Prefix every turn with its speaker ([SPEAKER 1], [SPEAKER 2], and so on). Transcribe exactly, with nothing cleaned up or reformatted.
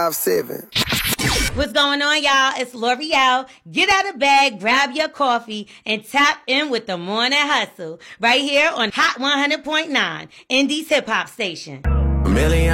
[SPEAKER 1] five seven.
[SPEAKER 2] What's going on, y'all? It's L'Oreal. Get out of bed, grab your coffee, and tap in with the Morning Hustle right here on Hot one hundred point nine, Indie's hip hop station.
[SPEAKER 1] A million